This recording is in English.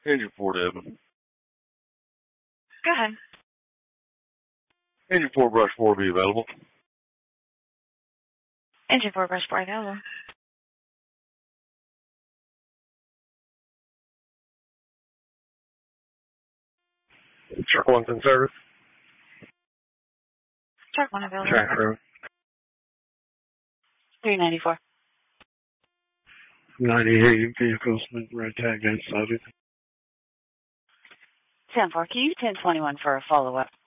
Engine 4 to Evan. Go ahead. Engine 4 brush 4 will be available. Engine 4 brush 4 available. Truck 1's in service. Truck 1 available. Track road. 394. 98 vehicles, red tag inside it. 10-4, can you 1021 for a follow-up?